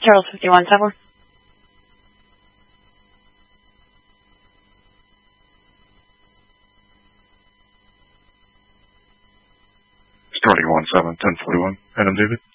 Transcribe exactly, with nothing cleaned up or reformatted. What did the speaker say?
Charles fifty-one Tower. Starting one seven, ten forty-one. Adam David.